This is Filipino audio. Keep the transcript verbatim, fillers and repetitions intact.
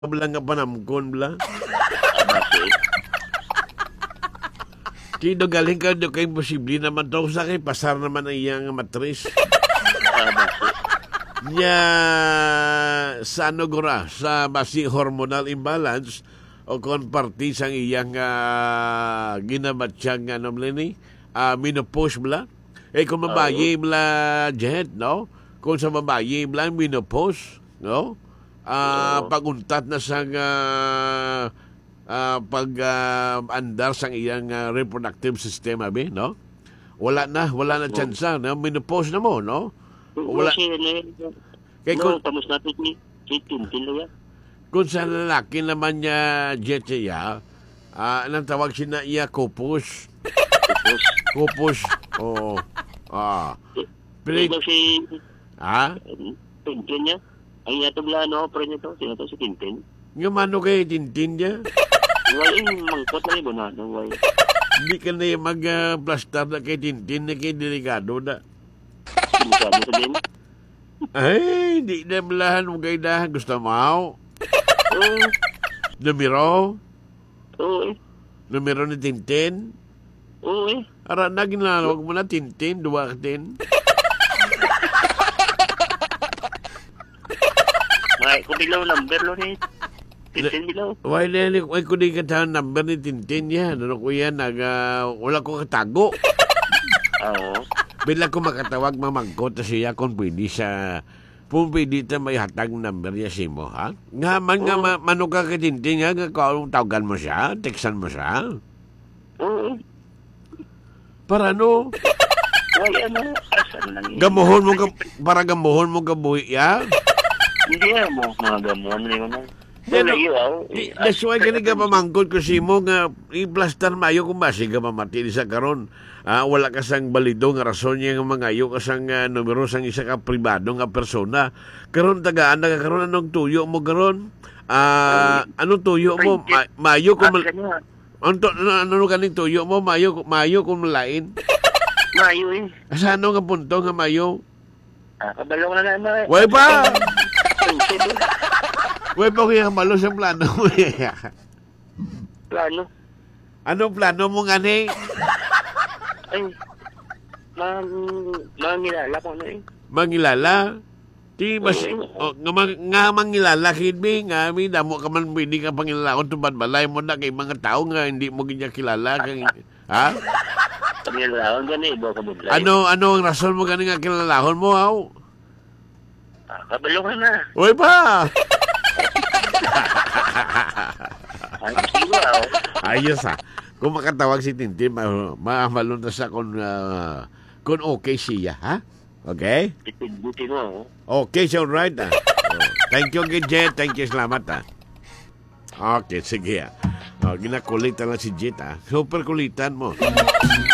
Bala nga panamkon bla. Abase. Kino galing ka do kay posible naman daw sa kay pasar naman ang iyang matris. Abase. Nya sa ano gura sa basi hormonal imbalance o kon parti sang iyang uh, ginamatsyang ano ni uh, menopause bla. Eh kung mabayi bla jet no? Kung sa babayi bla menopause, no? Ah, uh, paguntat na sang uh, uh, pag uh, andar sang iyang uh, reproductive system abi, no? Wala na, wala na chance na menopause na mo, no? Wala. Kay No, kung, tamos natin ni Tintin lang yan. kung sa lalaki naman niya jet siya, ah, anong tawag siya na iya kupus. Tapos, Kupus. Oo. Ah. Pero, ito si ha? Tintin niya. Ang yatubla, no, pre niya to. Sino to si Tintin? Yung mano kay Tintin niya? Wala yung mangkot na ibo na. Wala. Hindi ka na yung mag-plaster na kay Tintin na kay delikado na. Sinusa mo sabihin. Ay, hindi na balahan mo kayo na. Gusto mo? Oo. Numero? Oo eh. Numero ni Tintin? Oo eh. Ara na, ginalawag mo na Tintin. Duwa ka din. May kung bilaw number lo ni Tintin bilaw. Why na yan? Why ko di ka number ni Tintin yan? Ano ko yan? Nag, uh, wala ko katago. Oo. Bila ko makatawag, mamangkot na siya kung pwede sa... Kung pwede na may hatag number niya si mo, ha? Nga man nga, ma, mano ka kay Tintin nga, kung tawagan mo siya, textan mo siya. Oo. Para no? Wala na. Asan lang yun? Gamuhon mo ka, para gamuhon mo ka buhi, ya? Hindi ah, mo mga gamuan na yun. Pero, Wala yun ah. Di, that's why ka ka pamangkot ko si mo nga i-plaster mayo kung basi ka mamati sa karon. Ah, wala ka sang balido nga rason niya nga mangayo ka sang uh, numero sang isa ka pribado nga persona. Karon tagaan na ka karon anong tuyo mo karon? Ah, anong tuyo mo? Ma- mayo kung mal- Anto ano, ano kaning tuyo mo mayo mayo kung malain? Mayo eh. Asa ano nga punto nga mayo? Ah, kabalong na naman. Way pa. Way pa kaya malo sa plano mo. Plano? Anong plano mo nga ni? Ay, mang, mangilala ko na eh. Mangilala? Di mas, Oo. oh, nga, mang- nga mangilala, kidbi, nga, mi, damo ka man pwede ka pangilala kung tubad balay mo na kay mga tao nga hindi mo ganyan kilala. Kay, ha? Pangilalaon ka na eh, bawa ka budlay. Ano, ano ang rason mo ganing nga kilalahon mo, haw? Ah, kabalong ka na. Uy pa! Ay, kiwa oh. Ayos ha. Kung makatawag si Tintin, ma- maamalon na sa kung, uh, kung okay siya, ha? Okay? Pitid-buti mo oh. Okay, so right, ha? Oh, thank you, Jet. Thank you, salamat, ha? Okay, sige, ha? Oh, ginakulitan lang si Jet, ha? Super kulitan mo.